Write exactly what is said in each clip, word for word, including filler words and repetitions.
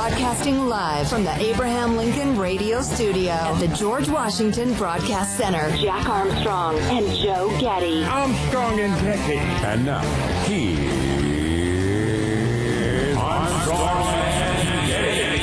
Broadcasting live from the Abraham Lincoln Radio Studio at the George Washington Broadcast Center. Jack Armstrong and Joe Getty. Armstrong and Getty. And now, he is Armstrong and Getty.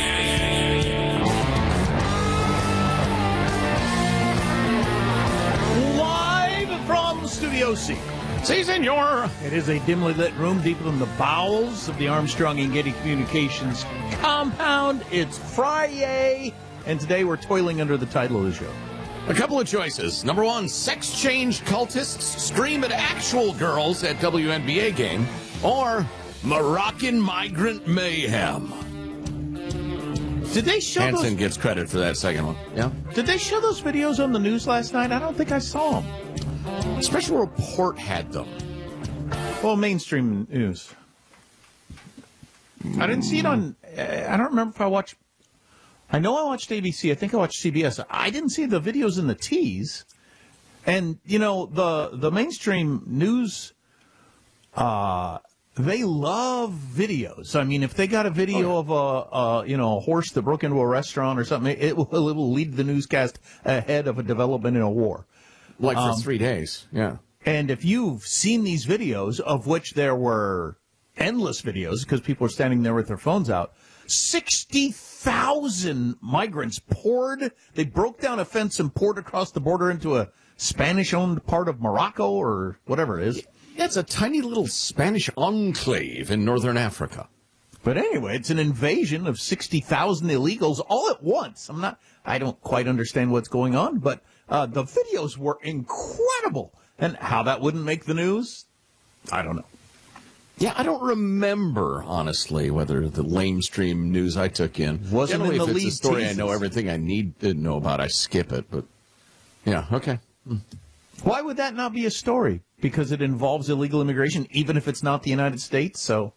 Live from Studio C. Si, senor. It is a dimly lit room deep in the bowels of the Armstrong and Getty Communications compound. It's Friday, and today we're toiling under the title of the show. A couple of choices. Number one, sex change cultists scream at actual girls at W N B A game, or Moroccan migrant mayhem. Did they show Hansen those? gets credit for that second one. Yeah. Did they show those videos on the news last night? I don't think I saw them. Special Report had them. Well, mainstream news. I didn't see it on. Uh, I don't remember if I watched. I know I watched A B C. I think I watched C B S. I didn't see the videos in the tees. And you know the the mainstream news. Uh, they love videos. I mean, if they got a video oh, yeah. of a, a you know a horse that broke into a restaurant or something, it will, it will lead the newscast ahead of a development in a war. Like for um, three days, yeah. And if you've seen these videos, of which there were endless videos because people were standing there with their phones out, sixty thousand migrants poured. They broke down a fence and poured across the border into a Spanish-owned part of Morocco or whatever it is. Yeah, it's a tiny little Spanish enclave in northern Africa. But anyway, it's an invasion of sixty thousand illegals all at once. I'm not, I don't quite understand what's going on, but uh, the videos were incredible. And how that wouldn't make the news, I don't know. Yeah, I don't remember, honestly, whether the lamestream news I took in. Wasn't in the if it's lead a story teases. I know everything I need to know about, I skip it. But, yeah, okay. Mm. Why would that not be a story? Because it involves illegal immigration, even if it's not the United States, so...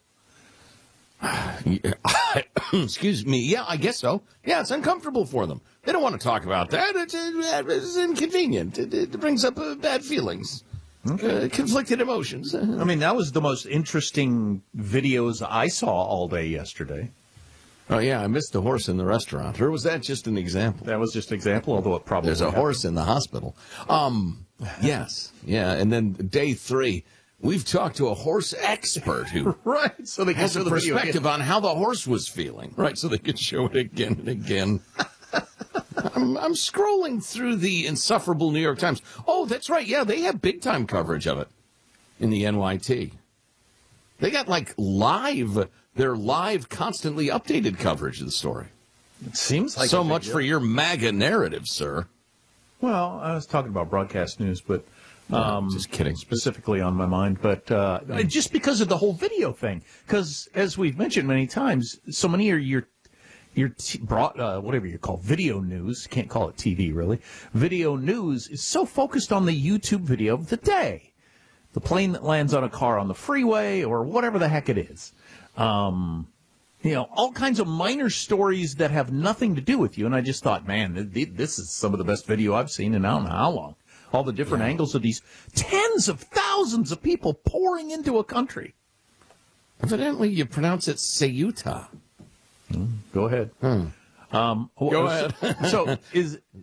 Excuse me. Yeah, I guess so. Yeah, it's uncomfortable for them. They don't want to talk about that. It's, it's inconvenient. It, it brings up uh, bad feelings, okay. uh, conflicted emotions. I mean, that was the most interesting videos I saw all day yesterday. Oh, yeah, I missed the horse in the restaurant. Or was that just an example? That was just an example, although it probably There's a happened. horse in the hospital. Um, yes, yeah, and then day three, we've talked to a horse expert who right, so they can has show a the video perspective again. on how the horse was feeling. Right, so they can show it again and again. I'm, I'm scrolling through the insufferable New York Times. Oh, that's right. Yeah, they have big-time coverage of it in the N Y T. They got, like, live, their live, constantly updated coverage of the story. It seems like so a big much deal. for your MAGA narrative, sir. Well, I was talking about broadcast news, but... Um, no, just kidding. Specifically on my mind, but uh, mm. just because of the whole video thing. Because, as we've mentioned many times, so many of your your t- brought uh, whatever you call video news, can't call it T V really. Video news is so focused on the YouTube video of the day, the plane that lands on a car on the freeway, or whatever the heck it is. Um, you know, all kinds of minor stories that have nothing to do with you. And I just thought, man, th- this is some of the best video I've seen in I don't know how long. All the different yeah. angles of these tens of thousands of people pouring into a country. Evidently, you pronounce it Ceuta. Mm, go ahead. Hmm. Um, go so, ahead. so is